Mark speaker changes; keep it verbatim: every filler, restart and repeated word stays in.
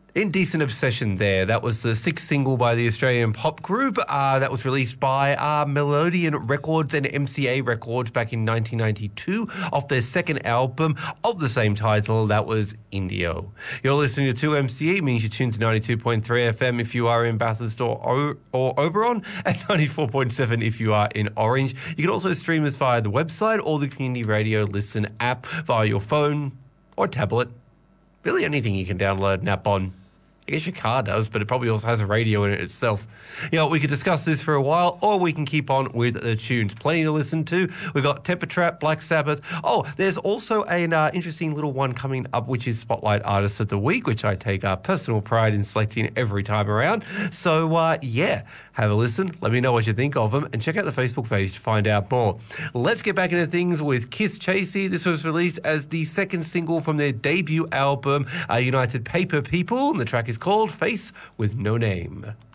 Speaker 1: Indecent Obsession there. That was the sixth single by the Australian pop group uh, that was released by uh, Melodian Records and M C A Records back in nineteen ninety-two off their second album of the same title. That was Indio. You're listening to two M C E, means you're tuned to ninety-two point three F M if you are in Bathurst or, o- or Oberon, and ninety-four point seven if you are in Orange. You can also stream us via the website or the Community Radio Listen app via your phone or tablet. Really anything you can download an app on. I guess your car does, but it probably also has a radio in it itself. You know, we could discuss this for a while, or we can keep on with the tunes. Plenty to listen to. We've got Temper Trap, Black Sabbath. Oh, there's also an uh, interesting little one coming up, which is Spotlight Artist of the Week, which I take uh, personal pride in selecting every time around. So, uh, yeah, have a listen. Let me know what you think of them, and check out the Facebook page to find out more. Let's get back into things with Kiss Chasey. This was released as the second single from their debut album, uh, United Paper People, and the track is called Face with No Name.